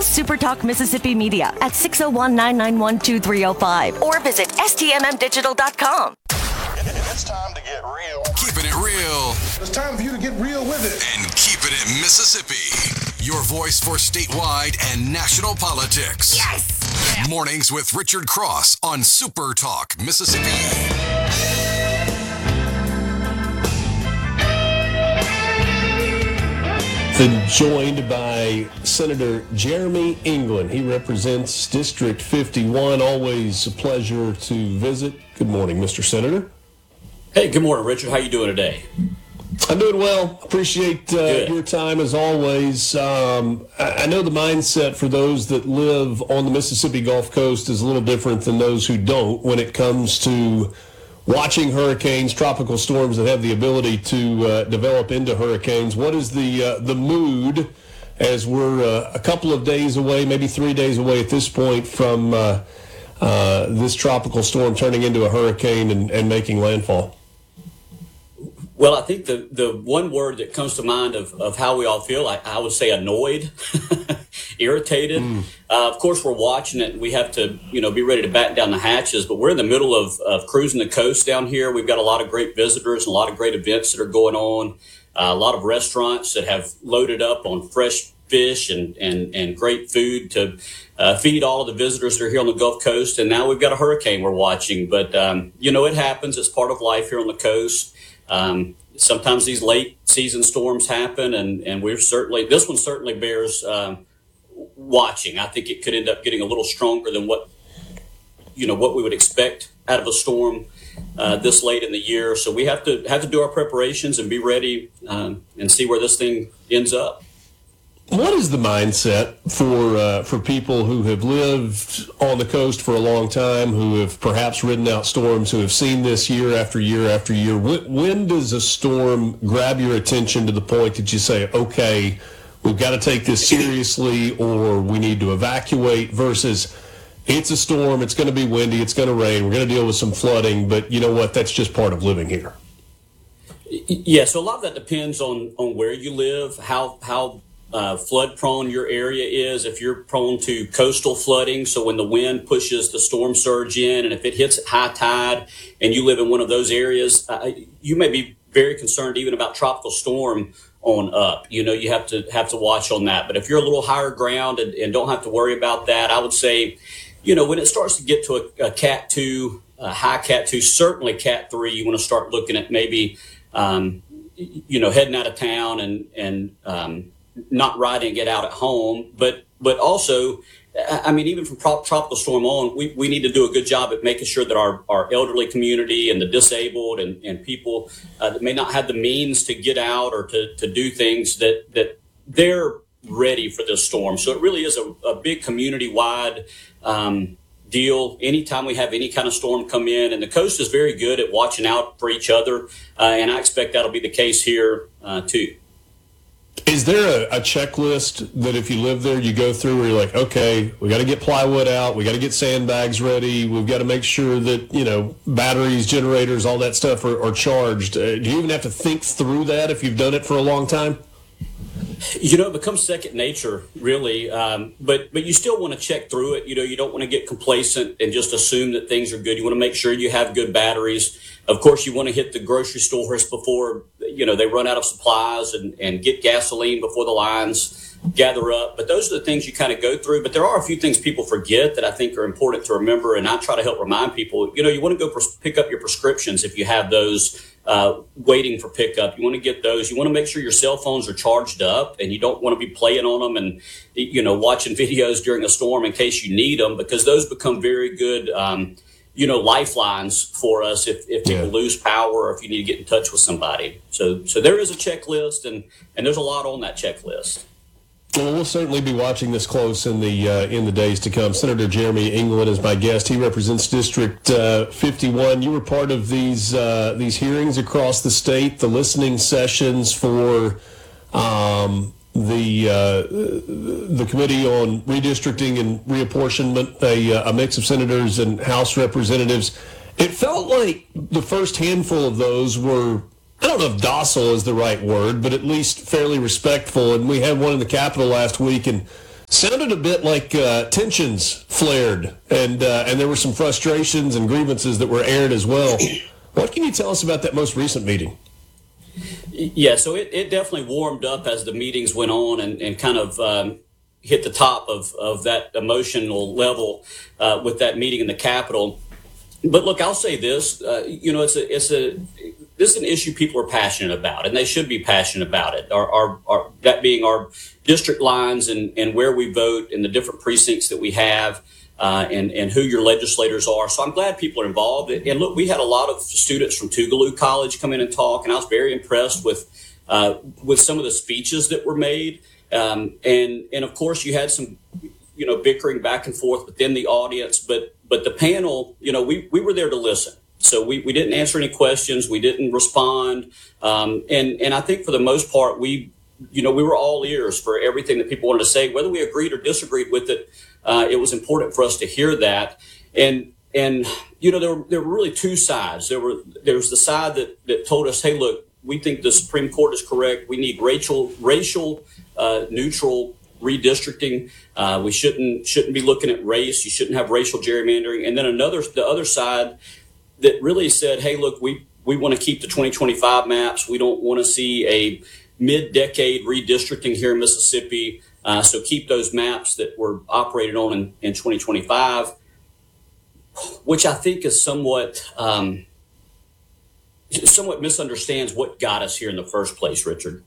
Super Talk Mississippi Media at 601-991-2305 or visit stmmdigital.com. It's time to get real. Keeping it real. It's time for you to get real with it. And keeping it Mississippi. Your voice for statewide and national politics. Yes! Mornings with Richard Cross on Super Talk Mississippi. Joined by Senator Jeremy England. He represents District 51. Always a pleasure to visit. Good morning, Mr. Senator. Hey, good morning, Richard. How you doing today? I'm doing well. Appreciate your time as always. I know the mindset for those that live on the Mississippi Gulf Coast is a little different than those who don't when it comes to watching hurricanes, tropical storms that have the ability to develop into hurricanes. What is the mood as we're a couple of days away, maybe 3 days away at this point from this tropical storm turning into a hurricane and making landfall? Well, I think the one word that comes to mind of how we all feel, I would say annoyed, irritated. Of course, we're watching it and we have to, be ready to batten down the hatches, but we're in the middle of cruising the coast down here. We've got a lot of great visitors and a lot of great events that are going on, a lot of restaurants that have loaded up on fresh fish and great food to feed all of the visitors that are here on the Gulf Coast. And now we've got a hurricane we're watching, but, it happens. It's part of life here on the coast. Sometimes these late season storms happen, and this one certainly bears watching. I think it could end up getting a little stronger than what we would expect out of a storm this late in the year. So we have to do our preparations and be ready and see where this thing ends up. What is the mindset for people who have lived on the coast for a long time, who have perhaps ridden out storms, who have seen this year after year after year? When does a storm grab your attention to the point that you say, okay, we've got to take this seriously, or we need to evacuate, versus it's a storm, it's going to be windy, it's going to rain, we're going to deal with some flooding, but you know what, that's just part of living here? Yeah, so a lot of that depends on where you live, how flood prone your area is. If you're prone to coastal flooding, so when the wind pushes the storm surge in, and if it hits at high tide and you live in one of those areas, you may be very concerned even about tropical storm on up. You have to watch on that. But if you're a little higher ground and don't have to worry about that, I would say, when it starts to get to a Cat 2, a high Cat 2, certainly Cat 3, you want to start looking at maybe, heading out of town and not riding and get out at home, but also, even from tropical storm on, we need to do a good job at making sure that our elderly community and the disabled and people that may not have the means to get out or to do things that they're ready for this storm. So it really is a big community-wide deal anytime we have any kind of storm come in, and the coast is very good at watching out for each other, and I expect that'll be the case here too. Is there a checklist that if you live there, you go through where you're like, okay, we got to get plywood out, we got to get sandbags ready, we've got to make sure that, batteries, generators, all that stuff are charged? Do you even have to think through that if you've done it for a long time? It becomes second nature, really. But you still want to check through it. You don't want to get complacent and just assume that things are good. You want to make sure you have good batteries. Of course, you want to hit the grocery stores before, they run out of supplies and get gasoline before the lines gather up. But those are the things you kind of go through. But there are a few things people forget that I think are important to remember. And I try to help remind people, you want to go pick up your prescriptions if you have those waiting for pickup. You want to get those. You want to make sure your cell phones are charged up, and you don't want to be playing on them and, watching videos during a storm in case you need them, because those become very good, lifelines for us if people lose power or if you need to get in touch with somebody. So there is a checklist, and there's a lot on that checklist. Well, we'll certainly be watching this close in the days to come. Senator Jeremy England is my guest. He represents District 51. You were part of these hearings across the state, the listening sessions for the Committee on Redistricting and Reapportionment, a mix of senators and House representatives. It felt like the first handful of those were, I don't know if docile is the right word, but at least fairly respectful. And we had one in the Capitol last week, and Sounded a bit like tensions flared, and there were some frustrations and grievances that were aired as well. What can you tell us about that most recent meeting? Yeah, so it definitely warmed up as the meetings went on and kind of hit the top of that emotional level with that meeting in the Capitol. But look, I'll say this: this is an issue people are passionate about, and they should be passionate about it. Our that being our district lines and where we vote and the different precincts that we have, and who your legislators are. So I'm glad people are involved. And look, we had a lot of students from Tougaloo College come in and talk, and I was very impressed with some of the speeches that were made. And of course, you had some bickering back and forth within the audience, but the panel, we were there to listen. So we didn't answer any questions. We didn't respond. And I think for the most part, we were all ears for everything that people wanted to say, whether we agreed or disagreed with it. It was important for us to hear that. And there were really two sides. There was the side that told us, hey, look, we think the Supreme Court is correct. We need racial neutral redistricting. We shouldn't be looking at race. You shouldn't have racial gerrymandering. And then the other side that really said, hey, look, we want to keep the 2025 maps. We don't want to see a mid-decade redistricting here in Mississippi. So keep those maps that were operated on in 2025, which I think is somewhat misunderstands what got us here in the first place, Richard.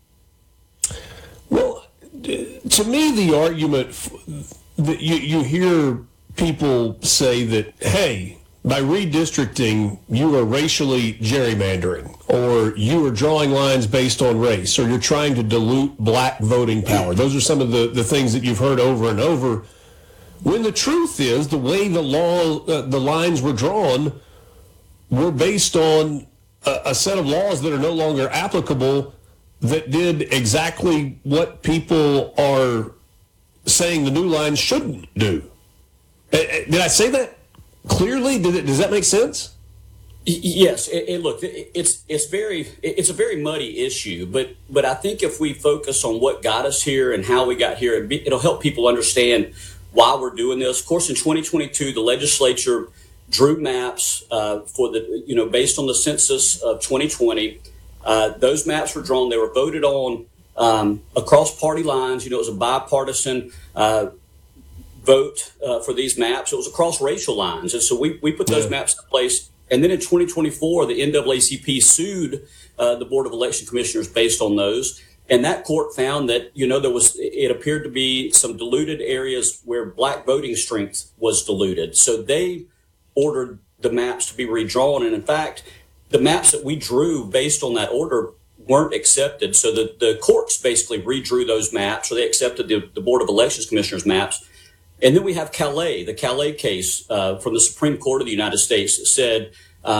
Well, to me, the argument that you hear people say that, hey, by redistricting, you are racially gerrymandering, or you are drawing lines based on race, or you're trying to dilute black voting power. Those are some of the things that you've heard over and over. When the truth is, the way the lines were drawn were based on a set of laws that are no longer applicable, that did exactly what people are saying the new lines shouldn't do. Did I say that clearly? Does that make sense? Yes. Look, it's a very muddy issue, but I think if we focus on what got us here and how we got here, it'll help people understand why we're doing this. Of course, in 2022, the legislature drew maps for based on the census of 2020. Those maps were drawn. They were voted on across party lines. It was a bipartisan vote for these maps. It was across racial lines. And so we put those maps in place. And then in 2024, the NAACP sued the Board of Election Commissioners based on those. And that court found that, it appeared to be some diluted areas where black voting strength was diluted. So they ordered the maps to be redrawn. And in fact, the maps that we drew based on that order weren't accepted. So the courts basically redrew those maps, or they accepted the Board of Elections Commissioners maps. And then we have the Calais case from the Supreme Court of the United States that said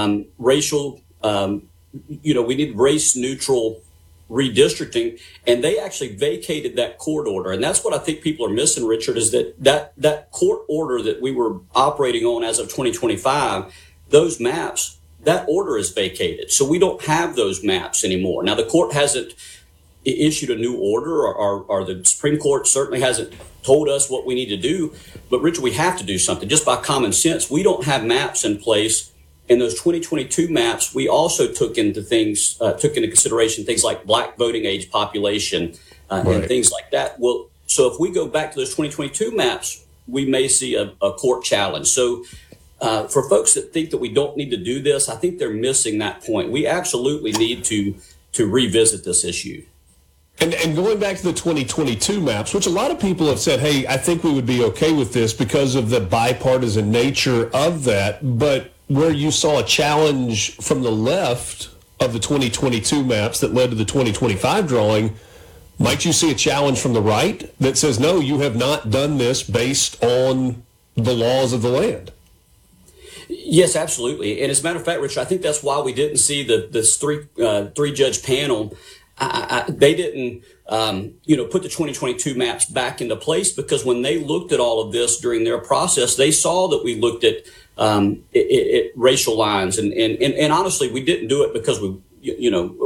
we need race neutral redistricting, and they actually vacated that court order. And that's what I think people are missing, Richard, is that court order that we were operating on as of 2025, those maps, that order is vacated. So we don't have those maps anymore. Now, the court hasn't issued a new order, or the Supreme Court certainly hasn't told us what we need to do. But, Richard, we have to do something. Just by common sense, we don't have maps in place. In those 2022 maps, we also took into consideration things like black voting age population and things like that. Well, so if we go back to those 2022 maps, we may see a court challenge. So for folks that think that we don't need to do this, I think they're missing that point. We absolutely need to revisit this issue. And going back to the 2022 maps, which a lot of people have said, hey, I think we would be okay with this because of the bipartisan nature of that. But where you saw a challenge from the left of the 2022 maps that led to the 2025 drawing, might you see a challenge from the right that says, no, you have not done this based on the laws of the land? Yes, absolutely. And as a matter of fact, Richard, I think that's why we didn't see this three-judge panel. They didn't, put the 2022 maps back into place, because when they looked at all of this during their process, they saw that we looked at racial lines. And honestly, we didn't do it because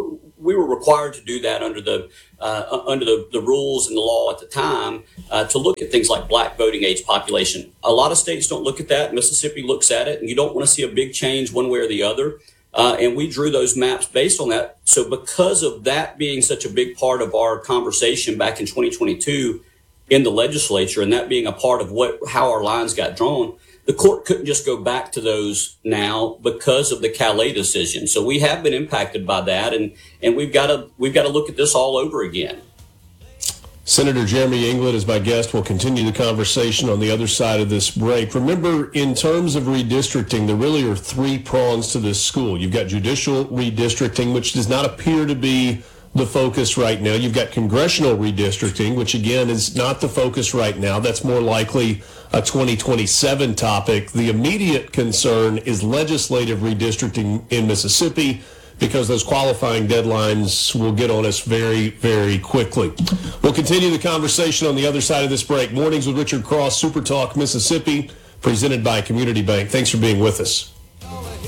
were required to do that under the rules and the law at the time to look at things like black voting age population. A lot of states don't look at that. Mississippi looks at it, and you don't want to see a big change one way or the other. And we drew those maps based on that. So because of that being such a big part of our conversation back in 2022 in the legislature, and that being a part of how our lines got drawn, the court couldn't just go back to those now because of the Calais decision. So we have been impacted by that, and we've got to look at this all over again. Senator Jeremy England is my guest. We'll continue the conversation on the other side of this break. Remember, in terms of redistricting, there really are three prongs to this school. You've got judicial redistricting, which does not appear to be the focus right now. You've got congressional redistricting, which again is not the focus right now. That's more likely a 2027 topic. The immediate concern is legislative redistricting in Mississippi, because those qualifying deadlines will get on us very, very quickly. We'll continue the conversation on the other side of this break. Mornings with Richard Cross, Super Talk Mississippi, presented by Community Bank. Thanks for being with us.